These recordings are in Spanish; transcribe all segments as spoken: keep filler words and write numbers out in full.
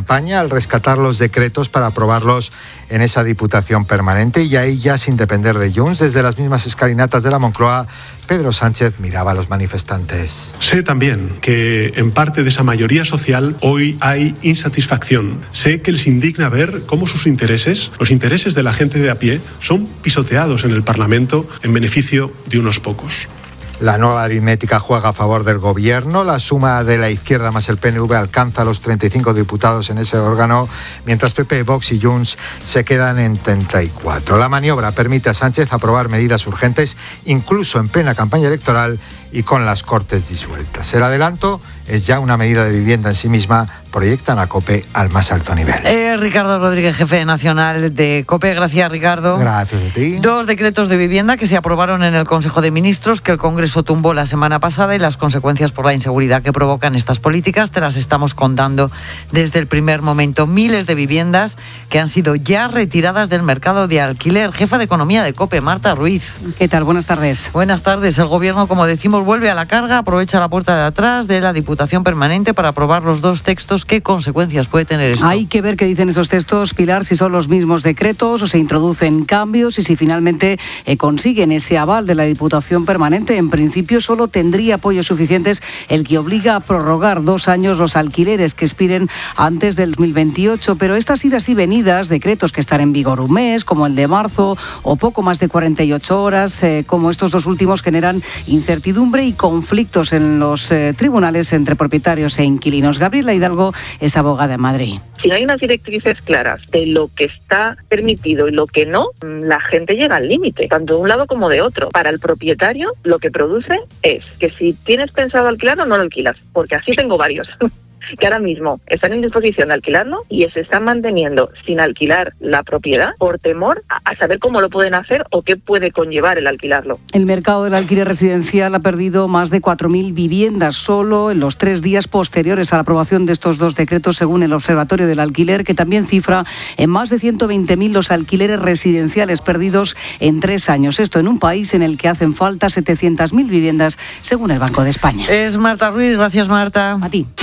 campaña al rescatar los decretos para aprobarlos en esa Diputación Permanente, y ahí ya sin depender de Junts, desde las mismas escalinatas de la Moncloa, Pedro Sánchez miraba a los manifestantes. Sé también que en parte de esa mayoría social hoy hay insatisfacción. Sé que les indigna ver cómo sus intereses, los intereses de la gente de a pie, son pisoteados en el Parlamento en beneficio de unos pocos. La nueva aritmética juega a favor del gobierno. La suma de la izquierda más el P N V alcanza los treinta y cinco diputados en ese órgano, mientras P P, Vox y Junts se quedan en treinta y cuatro. La maniobra permite a Sánchez aprobar medidas urgentes, incluso en plena campaña electoral y con las Cortes disueltas. El adelanto es ya una medida de vivienda en sí misma. Proyectan a COPE al más alto nivel. Eh, Ricardo Rodríguez, jefe nacional de COPE. Gracias, Ricardo. Gracias a ti. Dos decretos de vivienda que se aprobaron en el Consejo de Ministros, que el Congreso tumbó la semana pasada, y las consecuencias por la inseguridad que provocan estas políticas te las estamos contando desde el primer momento. Miles de viviendas que han sido ya retiradas del mercado de alquiler. Jefa de Economía de COPE, Marta Ruiz. ¿Qué tal? Buenas tardes. Buenas tardes. El Gobierno, como decimos, vuelve a la carga, aprovecha la puerta de atrás de la Diputación Permanente para aprobar los dos textos. ¿Qué consecuencias puede tener esto? Hay que ver qué dicen esos textos, Pilar, si son los mismos decretos o se introducen cambios, y si finalmente eh, consiguen ese aval de la Diputación Permanente. En principio solo tendría apoyos suficientes el que obliga a prorrogar dos años los alquileres que expiren antes del dos mil veintiocho, pero estas idas y venidas, decretos que están en vigor un mes, como el de marzo, o poco más de cuarenta y ocho horas, eh, como estos dos últimos, generan incertidumbre y conflictos en los eh, tribunales entre propietarios e inquilinos. Gabriela Hidalgo es abogada en Madrid. Si no hay unas directrices claras de lo que está permitido y lo que no, la gente llega al límite, tanto de un lado como de otro. Para el propietario, lo que produce es que si tienes pensado alquilarlo, no lo alquilas, porque así tengo varios que ahora mismo están en disposición de alquilarlo y se están manteniendo sin alquilar la propiedad por temor a saber cómo lo pueden hacer o qué puede conllevar el alquilarlo. El mercado del alquiler residencial ha perdido más de cuatro mil viviendas solo en los tres días posteriores a la aprobación de estos dos decretos, según el Observatorio del Alquiler, que también cifra en más de ciento veinte mil los alquileres residenciales perdidos en tres años. Esto en un país en el que hacen falta setecientas mil viviendas, según el Banco de España. Es Marta Ruiz. Gracias, Marta. A ti.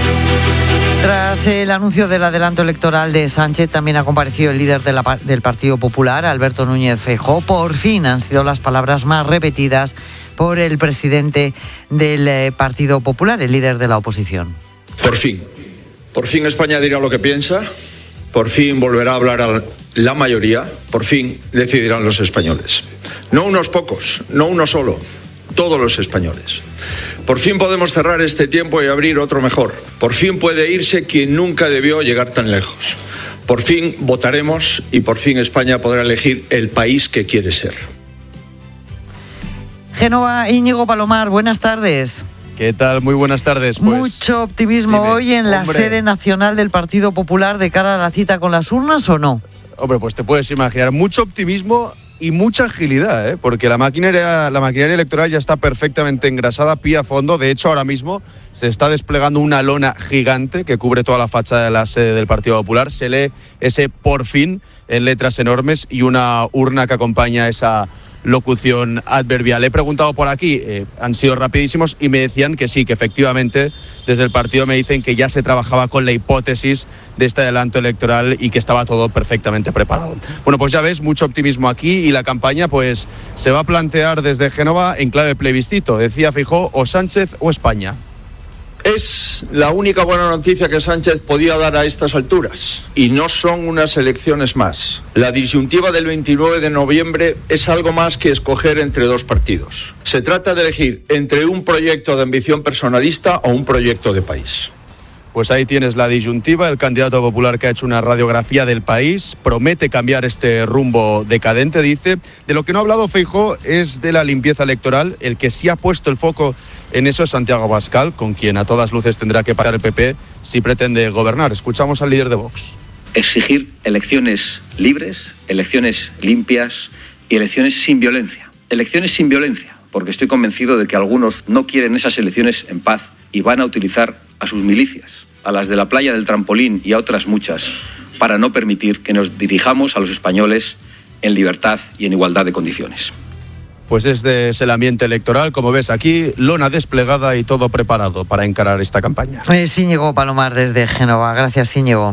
Tras el anuncio del adelanto electoral de Sánchez, también ha comparecido el líder de la, del Partido Popular, Alberto Núñez Feijóo. Por fin han sido las palabras más repetidas por el presidente del Partido Popular, el líder de la oposición. Por fin. Por fin España dirá lo que piensa. Por fin volverá a hablar a la mayoría. Por fin decidirán los españoles. No unos pocos, no uno solo. Todos los españoles. Por fin podemos cerrar este tiempo y abrir otro mejor. Por fin puede irse quien nunca debió llegar tan lejos. Por fin votaremos y por fin España podrá elegir el país que quiere ser. Génova, Íñigo Palomar, buenas tardes. ¿Qué tal? Muy buenas tardes. Pues, ¿Mucho optimismo dime, hoy en la hombre, sede nacional del Partido Popular de cara a la cita con las urnas o no? Hombre, pues te puedes imaginar, mucho optimismo y mucha agilidad, ¿eh? Porque la maquinaria, la maquinaria electoral ya está perfectamente engrasada, pie a fondo. De hecho, ahora mismo se está desplegando una lona gigante que cubre toda la fachada de la sede del Partido Popular. Se lee ese por fin en letras enormes y una urna que acompaña esa locución adverbial. He preguntado por aquí, eh, han sido rapidísimos y me decían que sí, que efectivamente desde el partido me dicen que ya se trabajaba con la hipótesis de este adelanto electoral y que estaba todo perfectamente preparado. Bueno, pues ya ves, mucho optimismo aquí y la campaña pues se va a plantear desde Génova en clave plebiscito. Decía Feijóo, o Sánchez o España. Es la única buena noticia que Sánchez podía dar a estas alturas. Y no son unas elecciones más. La disyuntiva del veintinueve de noviembre es algo más que escoger entre dos partidos. Se trata de elegir entre un proyecto de ambición personalista o un proyecto de país. Pues ahí tienes la disyuntiva. El candidato popular, que ha hecho una radiografía del país, promete cambiar este rumbo decadente, dice. De lo que no ha hablado Feijóo es de la limpieza electoral. El que sí ha puesto el foco en eso es Santiago Abascal, con quien a todas luces tendrá que pagar el P P si pretende gobernar. Escuchamos al líder de Vox. Exigir elecciones libres, elecciones limpias y elecciones sin violencia. Elecciones sin violencia, porque estoy convencido de que algunos no quieren esas elecciones en paz y van a utilizar a sus milicias, a las de la playa del trampolín y a otras muchas, para no permitir que nos dirijamos a los españoles en libertad y en igualdad de condiciones. Pues este es el ambiente electoral, como ves aquí, lona desplegada y todo preparado para encarar esta campaña. Es Íñigo Palomar desde Génova. Gracias, Íñigo.